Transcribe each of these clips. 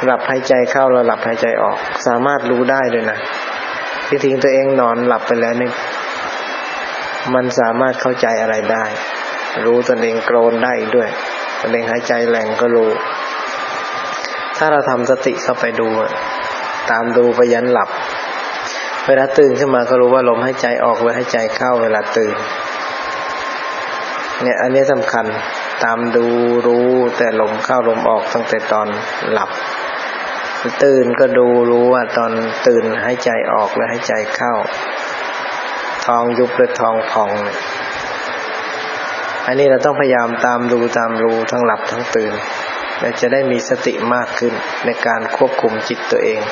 หลับหายใจเข้าแล้วหลับหายใจออกสามารถรู้ได้เลยนะที่ทิ้งตัวเองนอนหลับไปแล้วนี่มันสามารถเข้าใจอะไรได้รู้ตนเองโกรนได้ด้วยตนเองหายใจแรงก็รู้ถ้าเราทำสติเข้าไปดูตามดูไปยันหลับเวลาตื่นขึ้นมาก็รู้ว่าลมหายใจออกหรือหายใจเข้าเวลาตื่นเนี่ยอันนี้สำคัญตามดูรู้แต่ลมเข้าลมออกตั้งแต่ตอนหลับตื่นก็ดูรู้ว่าตอนตื่นหายใจออกหรือหายใจเข้าท้องยุบหรือท้องพองเนี่ยอันนี้เราต้องพยายามตามดูทั้งหลับทั้งตื่นและจะได้มีสติมากขึ้นในการควบคุมจิตตัวเอง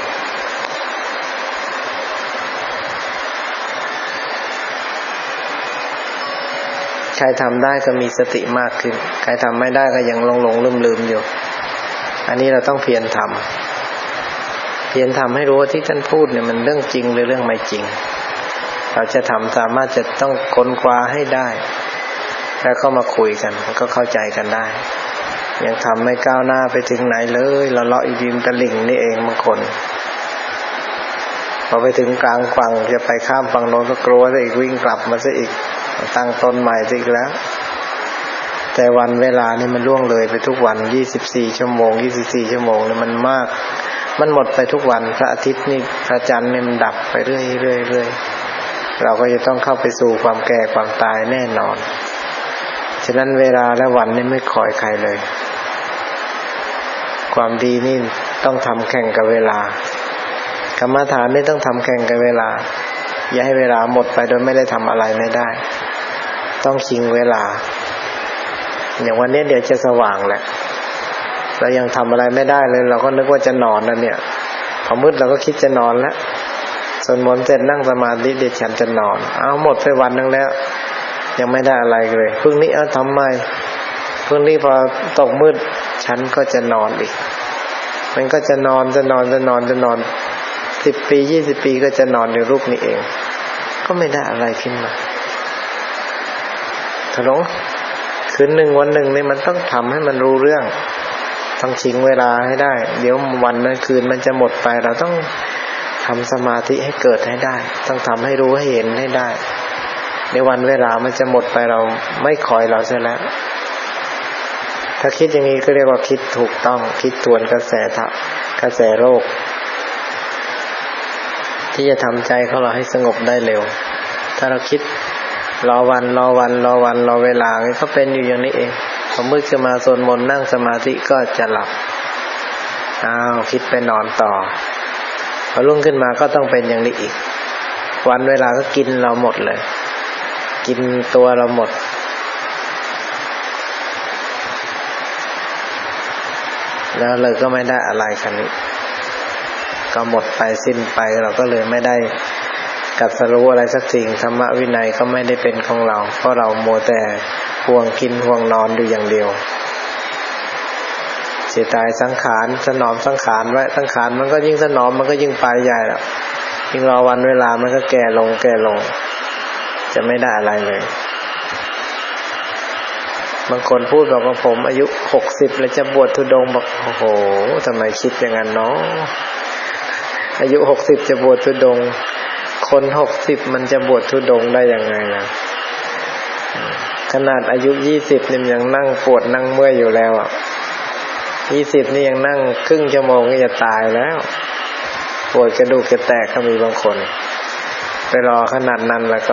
ใครทำได้ก็มีสติมากขึ้นใครทำไม่ได้ก็ยังหลงลืมอยู่อันนี้เราต้องเพียรทำให้รู้ว่าที่ท่านพูดเนี่ยมันเรื่องจริงหรือเรื่องไม่จริงเราจะทำสามารถจะต้องค้นคว้าให้ได้แล้วก็มาคุยกันก็เข้าใจกันได้ยังทำไม่ก้าวหน้าไปถึงไหนเลยเราเลาะอีริมตะลิ่งนี่เองบางคนพอไปถึงกลางฝั่งจะไปข้ามฝั่งโน้นก็กลัวซะอีกวิ่งกลับมาซะอีกตั้งต้นใหม่ซะอีกแล้วแต่วันเวลานี่มันล่วงเลยไปทุกวัน24ชั่วโมง24ชั่วโมงนี่มันมากมันหมดไปทุกวันพระอาทิตย์นี่พระจันทร์นี่มันดับไปเรื่อยๆเราก็จะต้องเข้าไปสู่ความแก่ความตายแน่นอนฉะนั้นเวลาและวันนี่ไม่คอยใครเลยความดีนี่ต้องทำแข่งกับเวลากรรมฐานนี่ต้องทำแข่งกับเวลาอย่าให้เวลาหมดไปโดยไม่ได้ทำอะไรไม่ได้ต้องชิงเวลาอย่างวันนี้เดี๋ยวจะสว่างแหละเรายังทำอะไรไม่ได้เลยเราก็นึกว่าจะนอนแล้วเนี่ยพอมืดเราก็คิดจะนอนแล้วสวดมนต์เสร็จนั่งสมาธิเดี๋ยวฉันจะนอนหมดไปวันนึงแล้วยังไม่ได้อะไรเลยพรุ่งนี้ทำไมพรุ่งนี้พอตกมืดฉันก็จะนอนอีกมันก็จะนอน10 ปี20 ปีก็จะนอนในรูปนี้เองก็ไม่ได้อะไรขึ้นมาถนนคืนหนึ่งวันหนึ่งนี่มันต้องทำให้มันรู้เรื่องต้องชิงเวลาให้ได้เดี๋ยววันนั้นคืนมันจะหมดไปเราต้องทำสมาธิให้เกิดให้ได้ต้องทำให้รู้ให้เห็นให้ได้ในวันเวลามันจะหมดไปเราไม่คอยเราเสียแล้วถ้าคิดอย่างนี้ก็เรียกว่าคิดถูกต้องคิดทวนกระแสโลกที่จะทำใจของเราให้สงบได้เร็วถ้าเราคิดรอวันรอเวลาก็เป็นอยู่อย่างนี้เองพอมืดขึ้นมาสวดมนต์นั่งสมาธิก็จะหลับคิดไปนอนต่อพอรุ่งขึ้นมาก็ต้องเป็นอย่างนี้อีกวันเวลาก็กินเราหมดเลยกินตัวเราหมดแล้วเลยก็ไม่ได้อะไรคันนี้ก็หมดไปสิ้นไปเราก็เลยไม่ได้กัดสรู้อะไรสักสิ่งธรรมวินัยก็ไม่ได้เป็นของเราเพราะเรามัวแต่ห่วงกินห่วงนอนอยู่อย่างเดียวเสียดายสังขารถนอมสังขารไว้สังขารมันก็ยิ่งถนอมมันก็ยิ่งไปใหญ่แล้วยิ่งรอวันเวลามันก็แก่ลงจะไม่ได้อะไรเลยบางคนพูดบอกว่าผมอายุ60แล้วจะบวชธุดงค์บอกโอ้โหทำไมคิดอย่างนั้นเนาะอายุ60จะบวชธุดงค์คน60มันจะบวชธุดงค์ได้ยังไงล่ะขนาดอายุ20นี่ยังนั่งปวดนั่งเมื่อยอยู่แล้ว20นี่ยังนั่งครึ่งชั่วโมงก็จะตายแล้วปวดกระดูกจะแตกก็มีบางคนไปรอขนาดนั้นแล้วก็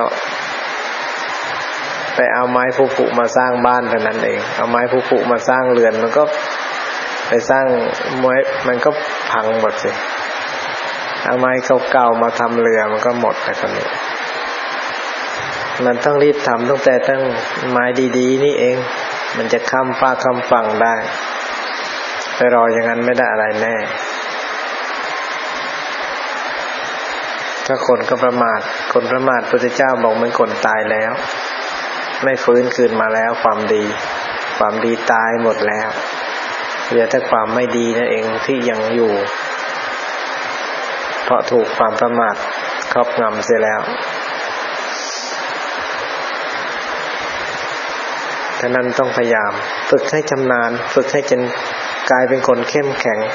ไปเอาไม้ผุมาสร้างบ้านเท่านั้นเองเอาไม้ผุมาสร้างเรือนมันก็ไปสร้างมันก็พังหมดสิเอาไม้เก่าๆมาทำเรือมันก็หมดไปตอนนี้มันต้องรีบทำตั้งแต่ตั้งไม้ดีๆนี่เองมันจะข้ามฟ้าข้ามฝั่งได้ไปรออย่างนั้นไม่ได้อะไรแน่ถ้าคนก็ประมาทคนประมาทพระพุทธเจ้าบอกมันคนตายแล้วไม่ฟื้นคืนมาแล้วความดีตายหมดแล้วเหลือแต่ความไม่ดีนั่นเองที่ยังอยู่เพราะถูกความประมาทครอบงำเสียแล้วฉะนั้นต้องพยายามฝึกให้ชำนาญฝึกให้จนกลายเป็นคนเข้มแข็ง